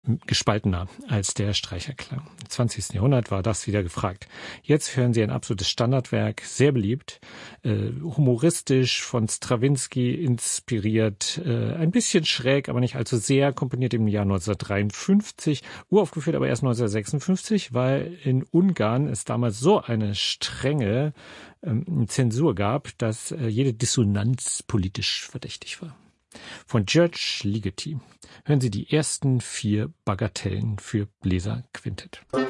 gespaltener als der Streicherklang. Im 20. Jahrhundert war das wieder gefragt. Jetzt hören Sie ein absolutes Standardwerk, sehr beliebt, humoristisch, von Strawinsky inspiriert, ein bisschen schräg, aber nicht allzu sehr, komponiert im Jahr 1953, uraufgeführt aber erst 1956, weil in Ungarn es damals so eine strenge Zensur gab, dass jede Dissonanz politisch verdächtig war. Von George Ligeti hören Sie die ersten 4 Bagatellen für Bläserquintett.